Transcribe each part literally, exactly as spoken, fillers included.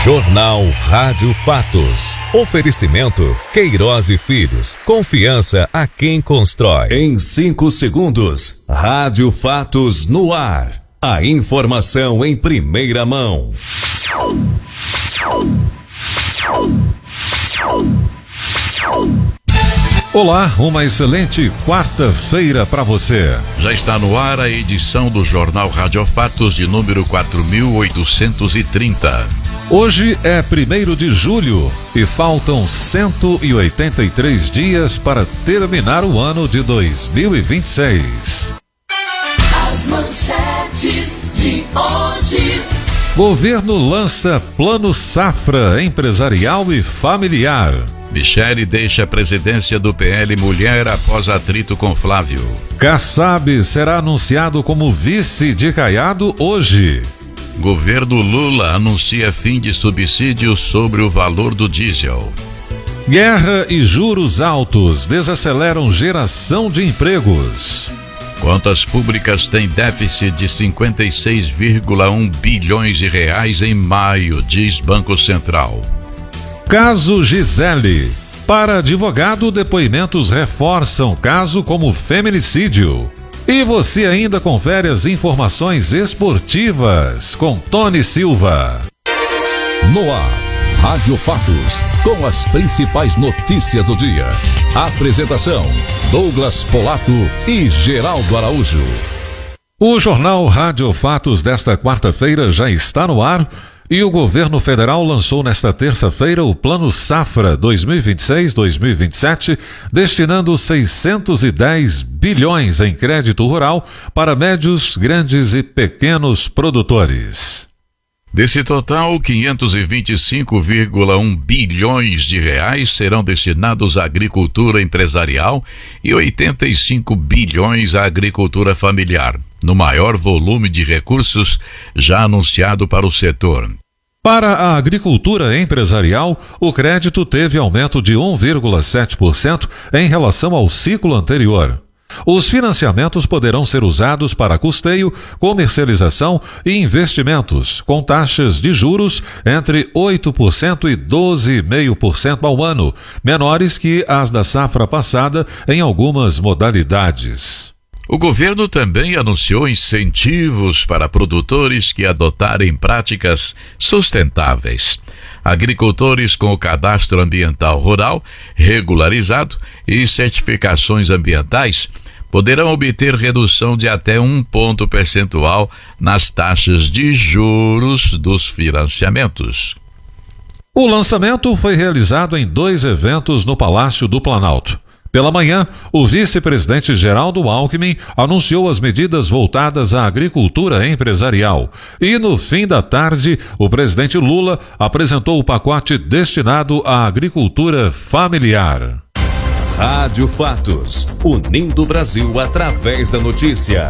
Jornal Rádio Fatos. Oferecimento Queiroz e Filhos. Confiança a quem constrói. Em cinco segundos, Rádio Fatos no ar. A informação em primeira mão. Olá, uma excelente quarta-feira para você. Já está no ar a edição do Jornal Rádio Fatos de número quatro mil oitocentos e trinta. Hoje é primeiro de julho e faltam cento e oitenta e três dias para terminar o ano de dois mil e vinte e seis. As manchetes de hoje. Governo lança Plano Safra Empresarial e Familiar. Michele deixa a presidência do P L Mulher após atrito com Flávio. Kassab será anunciado como vice de Caiado hoje. Governo Lula anuncia fim de subsídios sobre o valor do diesel. Guerra e juros altos desaceleram geração de empregos. Contas públicas têm déficit de cinquenta e seis vírgula um bilhões de reais em maio, diz Banco Central. Caso Gisele. Para advogado, depoimentos reforçam caso como feminicídio. E você ainda confere as informações esportivas com Tony Silva. No ar, Rádio Fatos, com as principais notícias do dia. Apresentação, Douglas Polato e Geraldo Araújo. O Jornal Rádio Fatos desta quarta-feira já está no ar. E o governo federal lançou nesta terça-feira o Plano Safra dois mil e vinte e seis a dois mil e vinte e sete, destinando seiscentos e dez bilhões em crédito rural para médios, grandes e pequenos produtores. Desse total, quinhentos e vinte e cinco vírgula um bilhões de reais serão destinados à agricultura empresarial e oitenta e cinco bilhões à agricultura familiar, no maior volume de recursos já anunciado para o setor. Para a agricultura empresarial, o crédito teve aumento de um vírgula sete por cento em relação ao ciclo anterior. Os financiamentos poderão ser usados para custeio, comercialização e investimentos, com taxas de juros entre oito por cento e doze vírgula cinco por cento ao ano, menores que as da safra passada em algumas modalidades. O governo também anunciou incentivos para produtores que adotarem práticas sustentáveis. Agricultores com o cadastro ambiental rural regularizado e certificações ambientais poderão obter redução de até um ponto percentual nas taxas de juros dos financiamentos. O lançamento foi realizado em dois eventos no Palácio do Planalto. Pela manhã, o vice-presidente Geraldo Alckmin anunciou as medidas voltadas à agricultura empresarial. E no fim da tarde, o presidente Lula apresentou o pacote destinado à agricultura familiar. Rádio Fatos, unindo o Brasil através da notícia.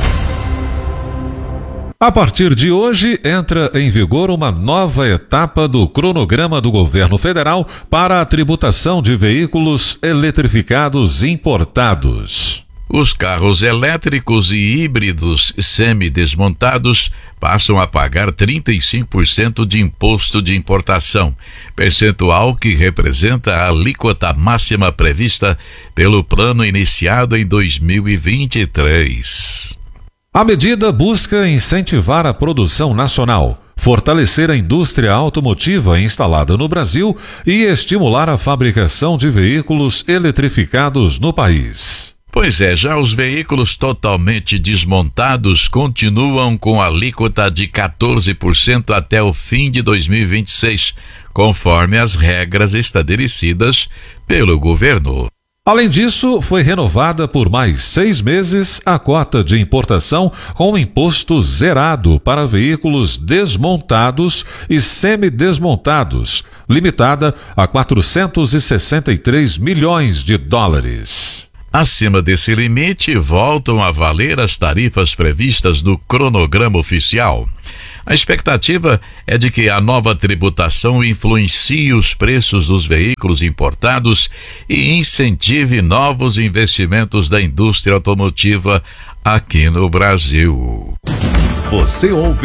A partir de hoje, entra em vigor uma nova etapa do cronograma do governo federal para a tributação de veículos eletrificados importados. Os carros elétricos e híbridos semidesmontados passam a pagar trinta e cinco por cento de imposto de importação, percentual que representa a alíquota máxima prevista pelo plano iniciado em dois mil e vinte e três. A medida busca incentivar a produção nacional, fortalecer a indústria automotiva instalada no Brasil e estimular a fabricação de veículos eletrificados no país. Pois é, já os veículos totalmente desmontados continuam com alíquota de quatorze por cento até o fim de dois mil e vinte e seis, conforme as regras estabelecidas pelo governo. Além disso, foi renovada por mais seis meses a cota de importação com imposto zerado para veículos desmontados e semidesmontados, limitada a quatrocentos e sessenta e três milhões de dólares. Acima desse limite, voltam a valer as tarifas previstas no cronograma oficial. A expectativa é de que a nova tributação influencie os preços dos veículos importados e incentive novos investimentos da indústria automotiva aqui no Brasil. Você ouve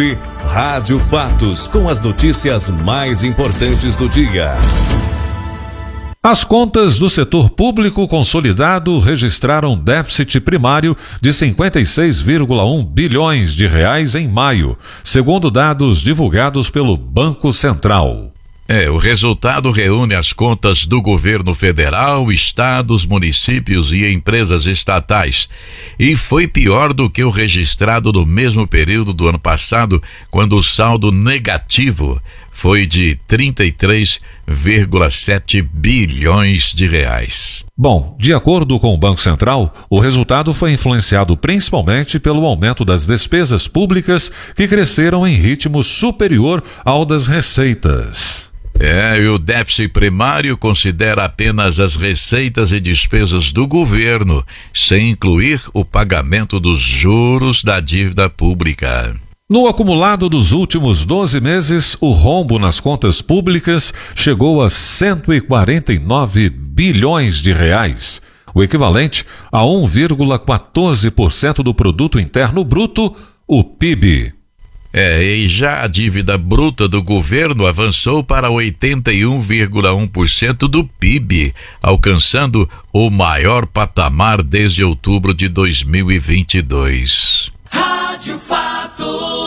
Rádio Fatos, com as notícias mais importantes do dia. As contas do setor público consolidado registraram déficit primário de cinquenta e seis vírgula um bilhões de reais em maio, segundo dados divulgados pelo Banco Central. É, o resultado reúne as contas do governo federal, estados, municípios e empresas estatais. E foi pior do que o registrado no mesmo período do ano passado, quando o saldo negativo foi de trinta e três vírgula sete bilhões de reais. Bom, de acordo com o Banco Central, o resultado foi influenciado principalmente pelo aumento das despesas públicas, que cresceram em ritmo superior ao das receitas. É, e o déficit primário considera apenas as receitas e despesas do governo, sem incluir o pagamento dos juros da dívida pública. No acumulado dos últimos doze meses, o rombo nas contas públicas chegou a cento e quarenta e nove bilhões de reais, o equivalente a um vírgula quatorze por cento do produto interno bruto, o P I B. É, e já a dívida bruta do governo avançou para oitenta e um vírgula um por cento do P I B, alcançando o maior patamar desde outubro de dois mil e vinte e dois. Rádio Fatos.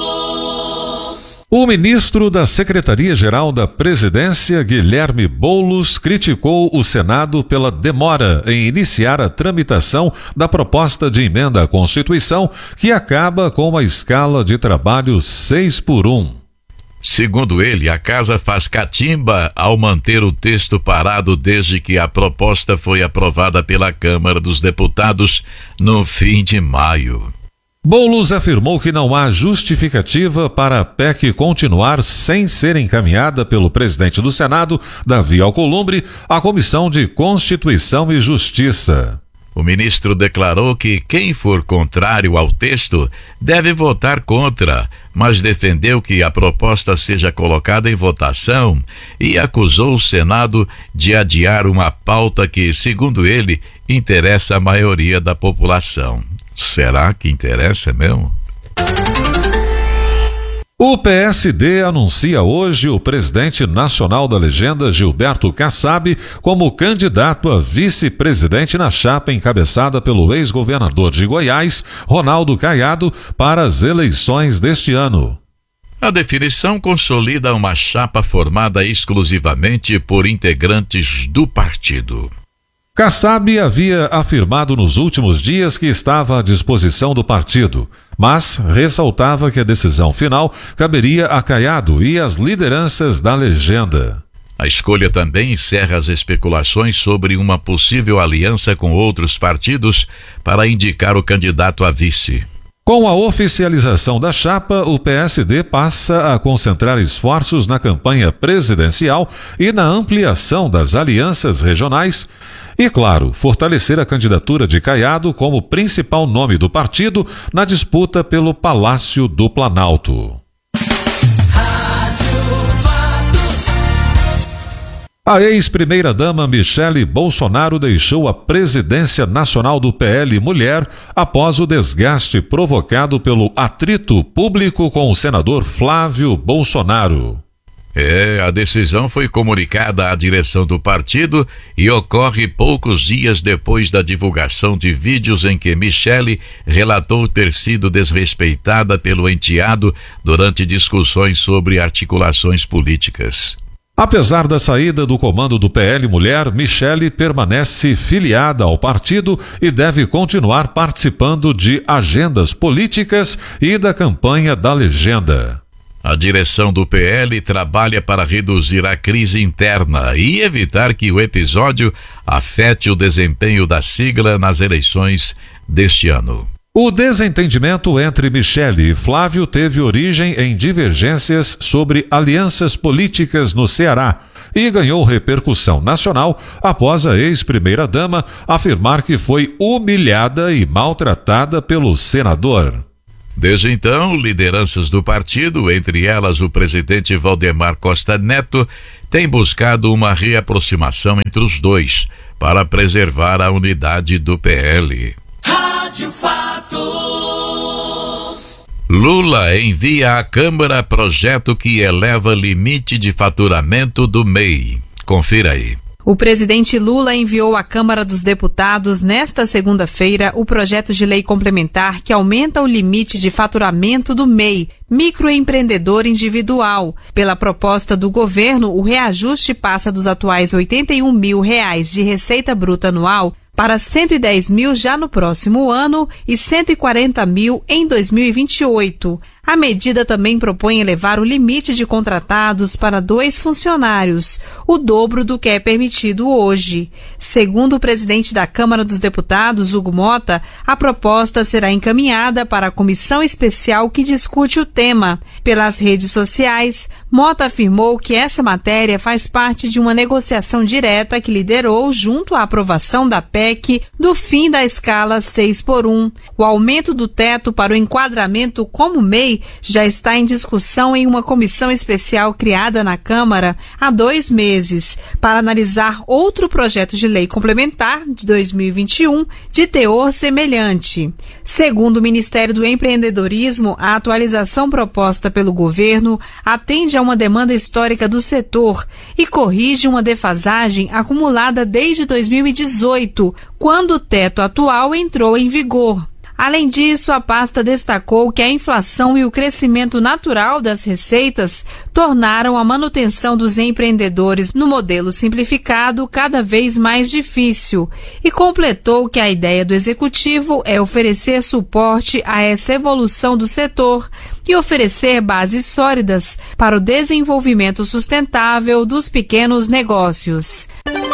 O ministro da Secretaria-Geral da Presidência, Guilherme Boulos, criticou o Senado pela demora em iniciar a tramitação da proposta de emenda à Constituição, que acaba com uma escala de trabalho seis por um. Segundo ele, a casa faz catimba ao manter o texto parado desde que a proposta foi aprovada pela Câmara dos Deputados no fim de maio. Boulos afirmou que não há justificativa para a P E C continuar sem ser encaminhada pelo presidente do Senado, Davi Alcolumbre, à Comissão de Constituição e Justiça. O ministro declarou que quem for contrário ao texto deve votar contra, mas defendeu que a proposta seja colocada em votação e acusou o Senado de adiar uma pauta que, segundo ele, interessa a maioria da população. Será que interessa mesmo? O P S D anuncia hoje o presidente nacional da legenda, Gilberto Kassab, como candidato a vice-presidente na chapa encabeçada pelo ex-governador de Goiás, Ronaldo Caiado, para as eleições deste ano. A definição consolida uma chapa formada exclusivamente por integrantes do partido. Kassab havia afirmado nos últimos dias que estava à disposição do partido, mas ressaltava que a decisão final caberia a Caiado e às lideranças da legenda. A escolha também encerra as especulações sobre uma possível aliança com outros partidos para indicar o candidato a vice. Com a oficialização da chapa, o P S D passa a concentrar esforços na campanha presidencial e na ampliação das alianças regionais e, claro, fortalecer a candidatura de Caiado como principal nome do partido na disputa pelo Palácio do Planalto. A ex-primeira-dama Michele Bolsonaro deixou a presidência nacional do P L Mulher após o desgaste provocado pelo atrito público com o senador Flávio Bolsonaro. É, a decisão foi comunicada à direção do partido e ocorre poucos dias depois da divulgação de vídeos em que Michele relatou ter sido desrespeitada pelo enteado durante discussões sobre articulações políticas. Apesar da saída do comando do P L Mulher, Michele permanece filiada ao partido e deve continuar participando de agendas políticas e da campanha da legenda. A direção do P L trabalha para reduzir a crise interna e evitar que o episódio afete o desempenho da sigla nas eleições deste ano. O desentendimento entre Michele e Flávio teve origem em divergências sobre alianças políticas no Ceará e ganhou repercussão nacional após a ex-primeira-dama afirmar que foi humilhada e maltratada pelo senador. Desde então, lideranças do partido, entre elas o presidente Valdemar Costa Neto, têm buscado uma reaproximação entre os dois para preservar a unidade do P L. Rádio Fatos. Lula envia à Câmara projeto que eleva limite de faturamento do M E I. Confira aí. O presidente Lula enviou à Câmara dos Deputados nesta segunda-feira o projeto de lei complementar que aumenta o limite de faturamento do M E I, microempreendedor individual. Pela proposta do governo, o reajuste passa dos atuais oitenta e um mil reais de receita bruta anual para cento e dez mil já no próximo ano e cento e quarenta mil em dois mil e vinte e oito. A medida também propõe elevar o limite de contratados para dois funcionários, o dobro do que é permitido hoje. Segundo o presidente da Câmara dos Deputados, Hugo Mota, a proposta será encaminhada para a comissão especial que discute o tema. Pelas redes sociais, Mota afirmou que essa matéria faz parte de uma negociação direta que liderou junto à aprovação da P E C do fim da escala seis por um. O aumento do teto para o enquadramento como M E I já está em discussão em uma comissão especial criada na Câmara há dois meses para analisar outro projeto de lei complementar de dois mil e vinte e um de teor semelhante. Segundo o Ministério do Empreendedorismo, a atualização proposta pelo governo atende a uma demanda histórica do setor e corrige uma defasagem acumulada desde dois mil e dezoito, quando o teto atual entrou em vigor. Além disso, a pasta destacou que a inflação e o crescimento natural das receitas tornaram a manutenção dos empreendedores no modelo simplificado cada vez mais difícil e completou que a ideia do executivo é oferecer suporte a essa evolução do setor e oferecer bases sólidas para o desenvolvimento sustentável dos pequenos negócios.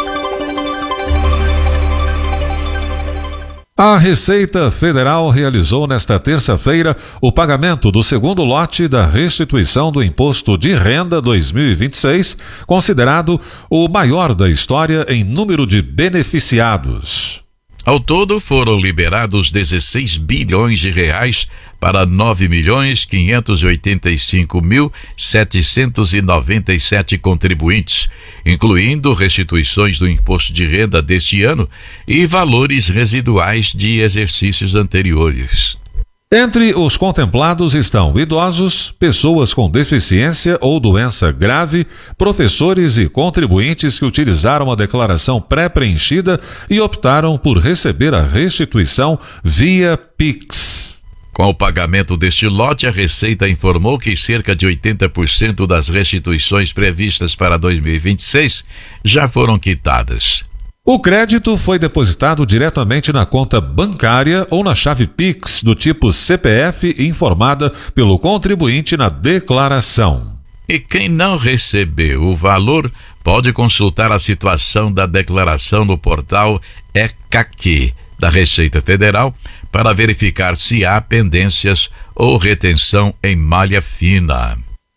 A Receita Federal realizou nesta terça-feira o pagamento do segundo lote da restituição do Imposto de Renda dois mil e vinte e seis, considerado o maior da história em número de beneficiados. Ao todo, foram liberados dezesseis bilhões de reais para nove milhões quinhentos e oitenta e cinco mil setecentos e noventa e sete contribuintes, incluindo restituições do imposto de renda deste ano e valores residuais de exercícios anteriores. Entre os contemplados estão idosos, pessoas com deficiência ou doença grave, professores e contribuintes que utilizaram a declaração pré-preenchida e optaram por receber a restituição via Pix. Com o pagamento deste lote, a Receita informou que cerca de oitenta por cento das restituições previstas para dois mil e vinte e seis já foram quitadas. O crédito foi depositado diretamente na conta bancária ou na chave Pix do tipo C P F informada pelo contribuinte na declaração. E quem não recebeu o valor pode consultar a situação da declaração no portal E C A Q da Receita Federal para verificar se há pendências ou retenção em malha fina.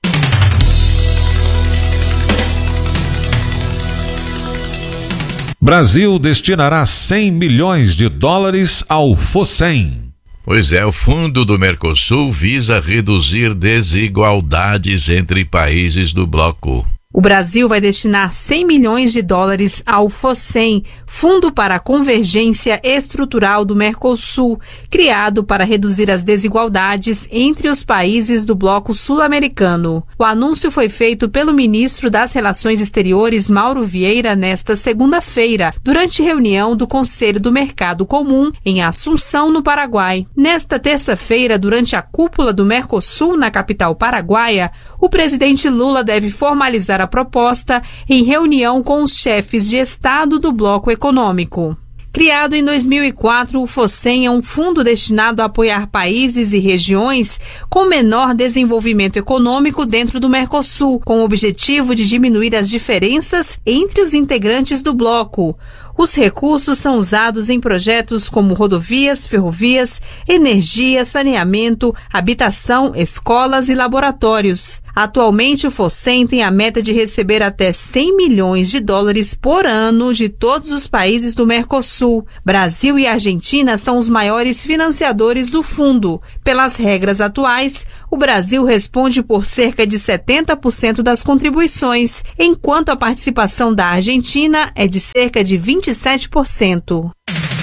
Brasil destinará cem milhões de dólares ao FOSEM. Pois é, o Fundo do Mercosul visa reduzir desigualdades entre países do bloco. O Brasil vai destinar cem milhões de dólares ao FOSEM, Fundo para a Convergência Estrutural do Mercosul, criado para reduzir as desigualdades entre os países do bloco sul-americano. O anúncio foi feito pelo ministro das Relações Exteriores, Mauro Vieira, nesta segunda-feira, durante reunião do Conselho do Mercado Comum em Assunção, no Paraguai. Nesta terça-feira, durante a cúpula do Mercosul na capital paraguaia, o presidente Lula deve formalizar a proposta em reunião com os chefes de Estado do bloco econômico. Criado em dois mil e quatro, o FOSEM é um fundo destinado a apoiar países e regiões com menor desenvolvimento econômico dentro do Mercosul, com o objetivo de diminuir as diferenças entre os integrantes do bloco. Os recursos são usados em projetos como rodovias, ferrovias, energia, saneamento, habitação, escolas e laboratórios. Atualmente, o FOSEM tem a meta de receber até cem milhões de dólares por ano de todos os países do Mercosul. Brasil e Argentina são os maiores financiadores do fundo. Pelas regras atuais, o Brasil responde por cerca de setenta por cento das contribuições, enquanto a participação da Argentina é de cerca de vinte e sete por cento.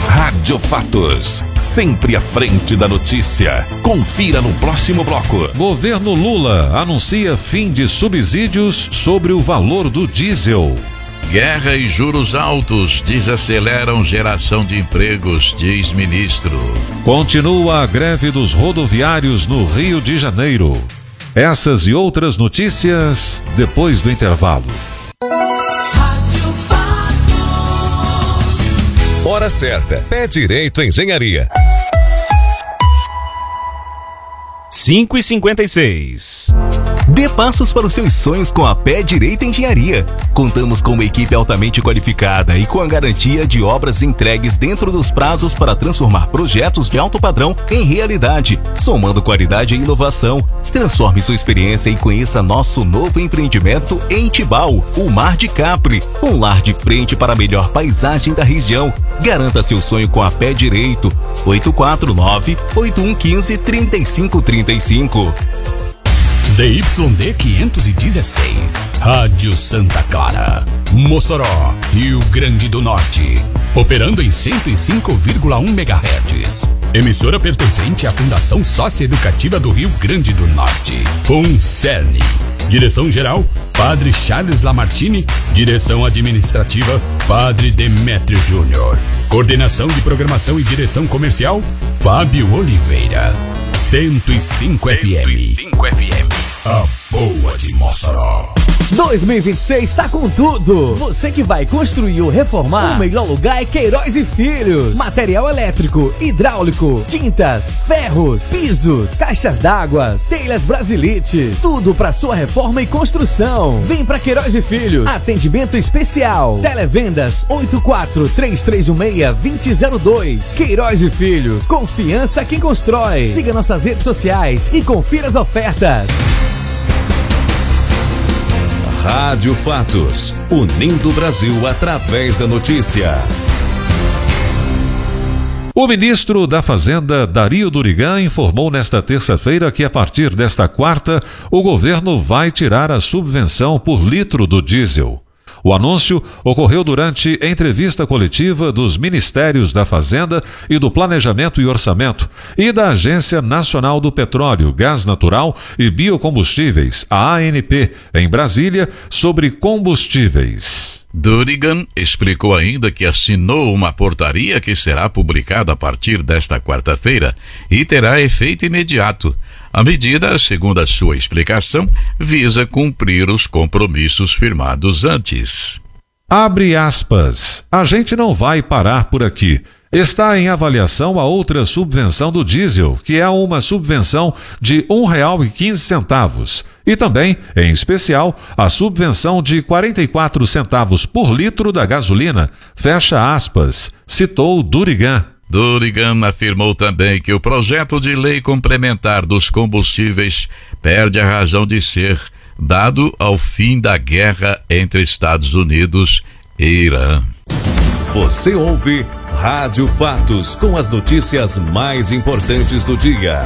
Rádio Fatos, sempre à frente da notícia. Confira no próximo bloco. Governo Lula anuncia fim de subsídios sobre o valor do diesel. Guerra e juros altos desaceleram geração de empregos, diz ministro. Continua a greve dos rodoviários no Rio de Janeiro. Essas e outras notícias depois do intervalo. Hora certa. Pé Direito Engenharia. cinco e cinquenta e seis. Dê passos para os seus sonhos com a Pé Direito Engenharia. Contamos com uma equipe altamente qualificada e com a garantia de obras entregues dentro dos prazos para transformar projetos de alto padrão em realidade, somando qualidade e inovação. Transforme sua experiência e conheça nosso novo empreendimento em Tibau, o Mar de Capri, um lar de frente para a melhor paisagem da região. Garanta seu sonho com a Pé Direito. oito quatro nove, oito um um cinco, três cinco três cinco. Z Y D quinhentos e dezesseis, Rádio Santa Clara, Mossoró, Rio Grande do Norte, operando em cento e cinco vírgula um megahertz. Emissora pertencente à Fundação Socioeducativa do Rio Grande do Norte, FUNCERN. Direção-geral, Padre Charles Lamartine. Direção administrativa, Padre Demétrio Júnior. Coordenação de programação e direção comercial, Fábio Oliveira. cento e cinco F M. cento e cinco F M. A boa de Mossoró. dois mil e vinte e seis tá com tudo. Você que vai construir ou reformar, o melhor lugar é Queiroz e Filhos. Material elétrico, hidráulico, tintas, ferros, pisos, caixas d'água, telhas Brasilite. Tudo para sua reforma e construção. Vem pra Queiroz e Filhos. Atendimento especial. Televendas oito quatro três três um seis, dois zero zero dois. Queiroz e Filhos. Confiança quem constrói. Siga nossas redes sociais e confira as ofertas. Rádio Fatos, unindo o Brasil através da notícia. O ministro da Fazenda, Dario Durigan, informou nesta terça-feira que a partir desta quarta, o governo vai tirar a subvenção por litro do diesel. O anúncio ocorreu durante entrevista coletiva dos Ministérios da Fazenda e do Planejamento e Orçamento e da Agência Nacional do Petróleo, Gás Natural e Biocombustíveis, a A N P, em Brasília, sobre combustíveis. Durigan explicou ainda que assinou uma portaria que será publicada a partir desta quarta-feira e terá efeito imediato. A medida, segundo a sua explicação, visa cumprir os compromissos firmados antes. Abre aspas. A gente não vai parar por aqui. Está em avaliação a outra subvenção do diesel, que é uma subvenção de um real e quinze centavos. E também, em especial, a subvenção de quarenta e quatro centavos por litro da gasolina. Fecha aspas, citou Durigan. Durigan afirmou também que o projeto de lei complementar dos combustíveis perde a razão de ser, dado ao fim da guerra entre Estados Unidos e Irã. Você ouve Rádio Fatos com as notícias mais importantes do dia.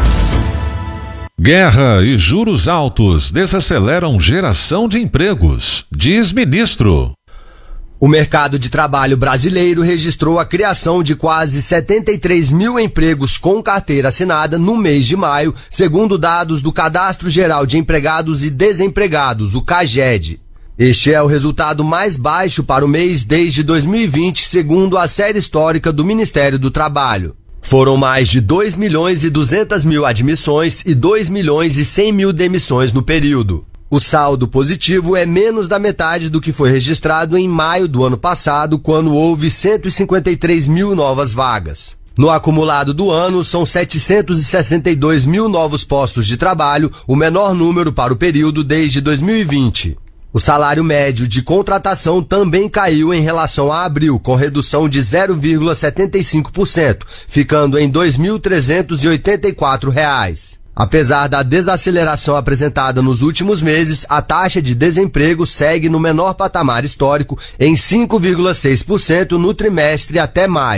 Guerra e juros altos desaceleram geração de empregos, diz ministro. O mercado de trabalho brasileiro registrou a criação de quase setenta e três mil empregos com carteira assinada no mês de maio, segundo dados do Cadastro Geral de Empregados e Desempregados, o CAGED. Este é o resultado mais baixo para o mês desde dois mil e vinte, segundo a série histórica do Ministério do Trabalho. Foram mais de dois milhões e duzentas mil admissões e dois milhões e cem mil demissões no período. O saldo positivo é menos da metade do que foi registrado em maio do ano passado, quando houve cento e cinquenta e três mil novas vagas. No acumulado do ano, são setecentos e sessenta e dois mil novos postos de trabalho, o menor número para o período desde dois mil e vinte. O salário médio de contratação também caiu em relação a abril, com redução de zero vírgula setenta e cinco por cento, ficando em dois mil trezentos e oitenta e quatro reais. Apesar da desaceleração apresentada nos últimos meses, a taxa de desemprego segue no menor patamar histórico, em cinco vírgula seis por cento no trimestre até maio.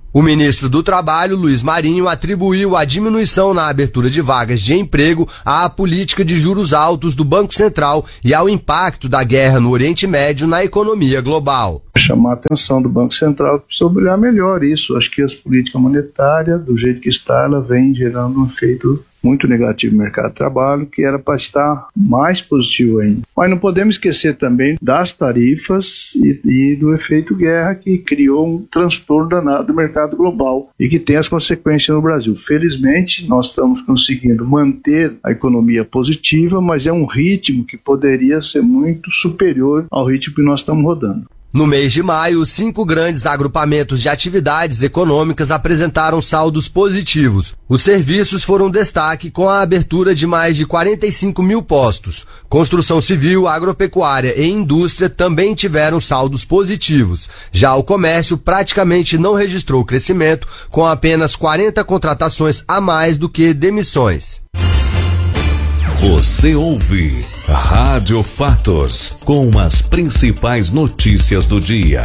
O ministro do Trabalho, Luiz Marinho, atribuiu a diminuição na abertura de vagas de emprego à política de juros altos do Banco Central e ao impacto da guerra no Oriente Médio na economia global. Chamar a atenção do Banco Central sobre olhar melhor isso. Acho que as políticas monetárias, do jeito que está, ela vem gerando um efeito muito negativo no mercado de trabalho, que era para estar mais positivo ainda. Mas não podemos esquecer também das tarifas e, e do efeito guerra, que criou um transtorno danado do mercado global e que tem as consequências no Brasil. Felizmente, nós estamos conseguindo manter a economia positiva, mas é um ritmo que poderia ser muito superior ao ritmo que nós estamos rodando. No mês de maio, os cinco grandes agrupamentos de atividades econômicas apresentaram saldos positivos. Os serviços foram destaque com a abertura de mais de quarenta e cinco mil postos. Construção civil, agropecuária e indústria também tiveram saldos positivos. Já o comércio praticamente não registrou crescimento, com apenas quarenta contratações a mais do que demissões. Você ouve Rádio Fatos, com as principais notícias do dia.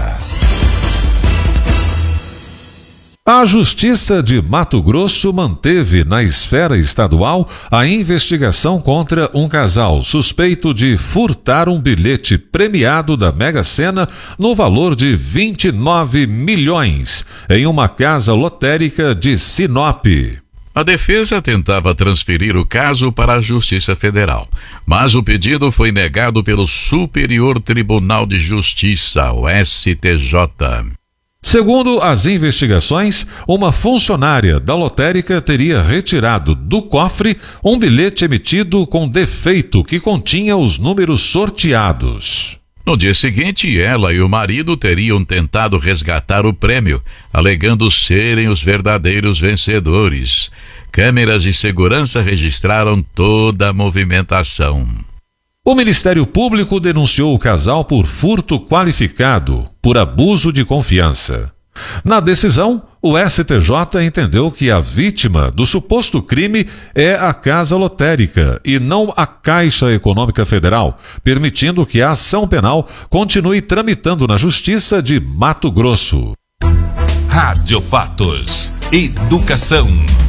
A Justiça de Mato Grosso manteve na esfera estadual a investigação contra um casal suspeito de furtar um bilhete premiado da Mega Sena no valor de vinte e nove milhões em uma casa lotérica de Sinop. A defesa tentava transferir o caso para a Justiça Federal, mas o pedido foi negado pelo Superior Tribunal de Justiça, o S T J. Segundo as investigações, uma funcionária da lotérica teria retirado do cofre um bilhete emitido com defeito que continha os números sorteados. No dia seguinte, ela e o marido teriam tentado resgatar o prêmio, alegando serem os verdadeiros vencedores. Câmeras de segurança registraram toda a movimentação. O Ministério Público denunciou o casal por furto qualificado, por abuso de confiança. Na decisão, o S T J entendeu que a vítima do suposto crime é a Casa Lotérica e não a Caixa Econômica Federal, permitindo que a ação penal continue tramitando na Justiça de Mato Grosso. Rádio Fatos. Educação.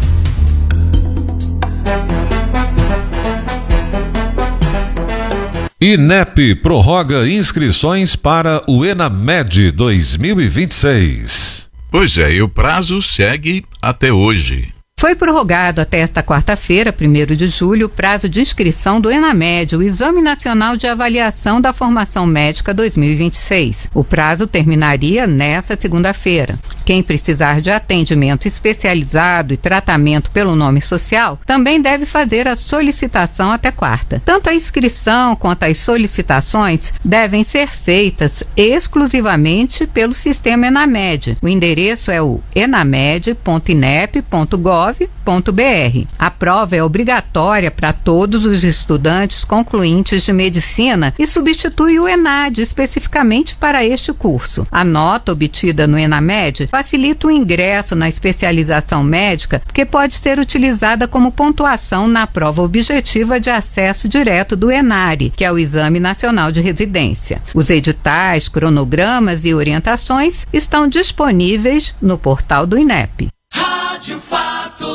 INEP prorroga inscrições para o ENAMED dois mil e vinte e seis. Pois é, e o prazo segue até hoje. Foi prorrogado até esta quarta-feira, primeiro de julho, o prazo de inscrição do ENAMED, o Exame Nacional de Avaliação da Formação Médica dois mil e vinte e seis. O prazo terminaria nesta segunda-feira. Quem precisar de atendimento especializado e tratamento pelo nome social também deve fazer a solicitação até quarta. Tanto a inscrição quanto as solicitações devem ser feitas exclusivamente pelo sistema ENAMED. O endereço é o enamed ponto inep ponto gov ponto br. A prova é obrigatória para todos os estudantes concluintes de medicina e substitui o ENAD especificamente para este curso. A nota obtida no ENAMED facilita o ingresso na especialização médica, porque pode ser utilizada como pontuação na prova objetiva de acesso direto do ENARE, que é o Exame Nacional de Residência. Os editais, cronogramas e orientações estão disponíveis no portal do INEP. Rádio Fatos.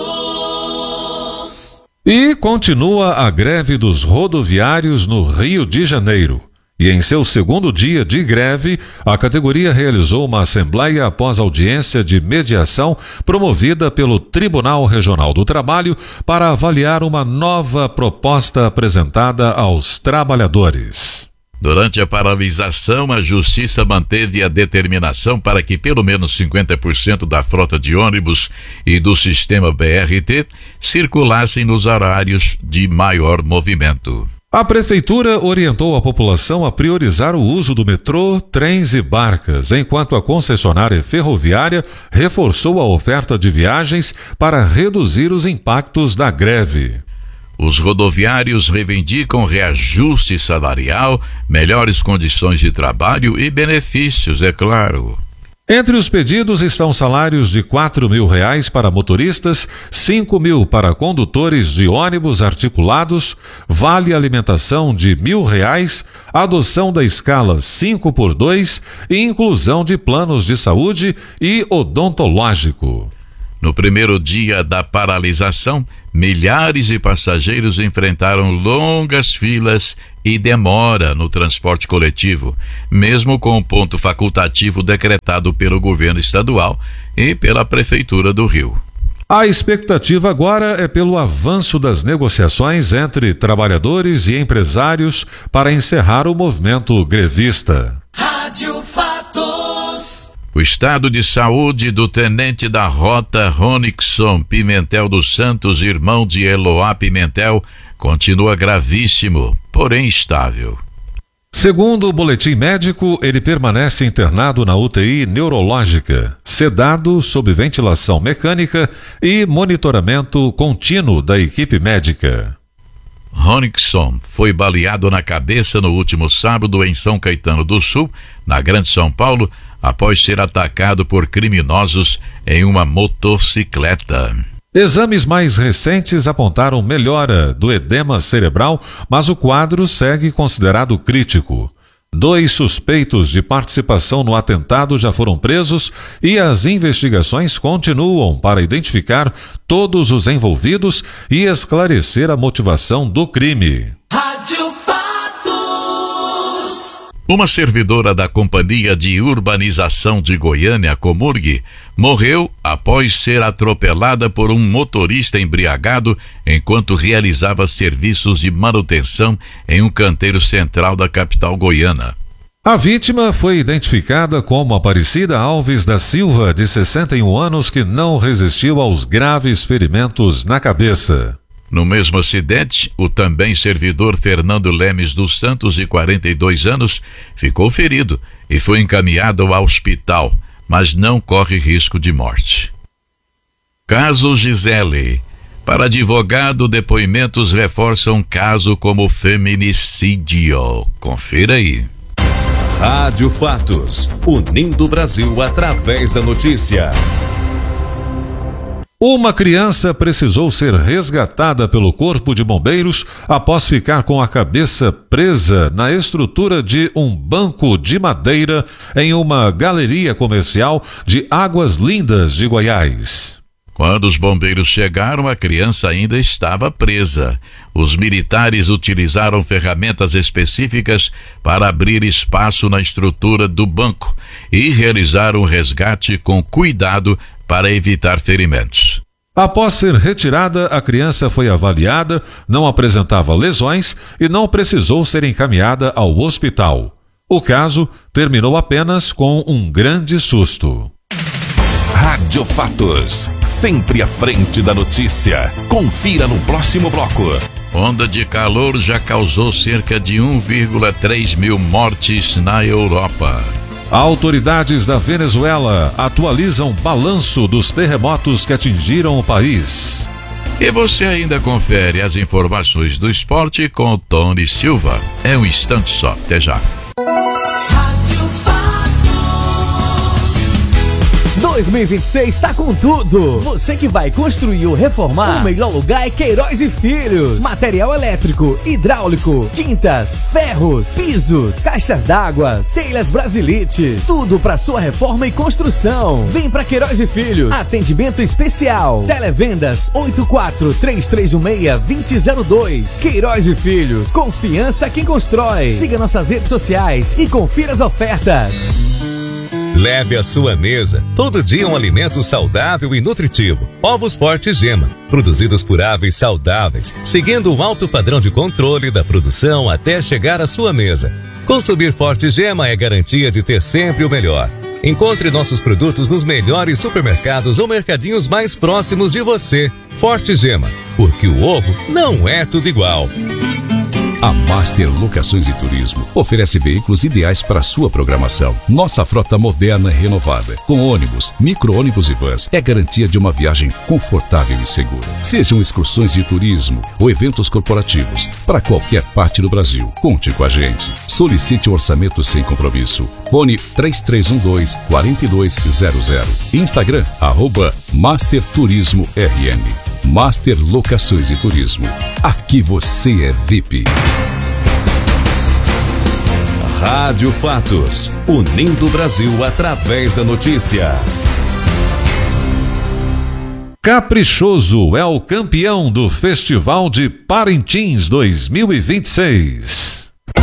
E continua a greve dos rodoviários no Rio de Janeiro. E em seu segundo dia de greve, a categoria realizou uma assembleia após audiência de mediação promovida pelo Tribunal Regional do Trabalho para avaliar uma nova proposta apresentada aos trabalhadores. Durante a paralisação, a Justiça manteve a determinação para que pelo menos cinquenta por cento da frota de ônibus e do sistema B R T circulassem nos horários de maior movimento. A Prefeitura orientou a população a priorizar o uso do metrô, trens e barcas, enquanto a concessionária ferroviária reforçou a oferta de viagens para reduzir os impactos da greve. Os rodoviários reivindicam reajuste salarial, melhores condições de trabalho e benefícios, é claro. Entre os pedidos estão salários de quatro mil reais para motoristas, cinco mil para condutores de ônibus articulados, vale alimentação de mil reais, adoção da escala cinco por dois e inclusão de planos de saúde e odontológico. No primeiro dia da paralisação, milhares de passageiros enfrentaram longas filas e demora no transporte coletivo, mesmo com o ponto facultativo decretado pelo governo estadual e pela Prefeitura do Rio. A expectativa agora é pelo avanço das negociações entre trabalhadores e empresários para encerrar o movimento grevista. Rádio Fatos. O estado de saúde do tenente da rota Ronixon Pimentel dos Santos, irmão de Eloá Pimentel, continua gravíssimo, porém estável. Segundo o boletim médico, ele permanece internado na U T I neurológica, sedado sob ventilação mecânica e monitoramento contínuo da equipe médica. Ronixon foi baleado na cabeça no último sábado em São Caetano do Sul, na Grande São Paulo, após ser atacado por criminosos em uma motocicleta. Exames mais recentes apontaram melhora do edema cerebral, mas o quadro segue considerado crítico. Dois suspeitos de participação no atentado já foram presos e as investigações continuam para identificar todos os envolvidos e esclarecer a motivação do crime. Rádio Fatos. Uma servidora da Companhia de Urbanização de Goiânia, Comurg, morreu após ser atropelada por um motorista embriagado enquanto realizava serviços de manutenção em um canteiro central da capital goiana. A vítima foi identificada como Aparecida Alves da Silva, de sessenta e um anos, que não resistiu aos graves ferimentos na cabeça. No mesmo acidente, o também servidor Fernando Lemes dos Santos, de quarenta e dois anos, ficou ferido e foi encaminhado ao hospital, mas não corre risco de morte. Caso Gisele. Para advogado, depoimentos reforçam caso como feminicídio. Confira aí. Rádio Fatos, unindo o Brasil através da notícia. Uma criança precisou ser resgatada pelo Corpo de Bombeiros após ficar com a cabeça presa na estrutura de um banco de madeira em uma galeria comercial de Águas Lindas de Goiás. Quando os bombeiros chegaram, a criança ainda estava presa. Os militares utilizaram ferramentas específicas para abrir espaço na estrutura do banco e realizar um resgate com cuidado para evitar ferimentos. Após ser retirada, a criança foi avaliada, não apresentava lesões e não precisou ser encaminhada ao hospital. O caso terminou apenas com um grande susto. Rádio Fatos, sempre à frente da notícia. Confira no próximo bloco. Onda de calor já causou cerca de um vírgula três mil mortes na Europa. Autoridades da Venezuela atualizam balanço dos terremotos que atingiram o país. E você ainda confere as informações do esporte com o Tony Silva. É um instante só. Até já. dois mil e vinte e seis está com tudo. Você que vai construir ou reformar, o melhor lugar é Queiroz e Filhos. Material elétrico, hidráulico, tintas, ferros, pisos, caixas d'água, telhas Brasilite, tudo para sua reforma e construção. Vem para Queiroz e Filhos. Atendimento especial. Televendas oito quatro três três um seis dois zero zero dois. Queiroz e Filhos. Confiança quem constrói. Siga nossas redes sociais e confira as ofertas. Leve à sua mesa todo dia um alimento saudável e nutritivo. Ovos Forte Gema, produzidos por aves saudáveis, seguindo um alto padrão de controle da produção até chegar à sua mesa. Consumir Forte Gema é garantia de ter sempre o melhor. Encontre nossos produtos nos melhores supermercados ou mercadinhos mais próximos de você. Forte Gema, porque o ovo não é tudo igual. A Master Locações e Turismo oferece veículos ideais para a sua programação. Nossa frota moderna e renovada, com ônibus, micro-ônibus e vans, é garantia de uma viagem confortável e segura. Sejam excursões de turismo ou eventos corporativos para qualquer parte do Brasil. Conte com a gente. Solicite um orçamento sem compromisso. Fone três três um dois, quatro dois zero zero. Instagram, arroba Master Turismo R N. Master Locações e Turismo. Aqui você é V I P. Rádio Fatos, unindo o Brasil através da notícia. Caprichoso é o campeão do Festival de Parintins dois mil e vinte e seis.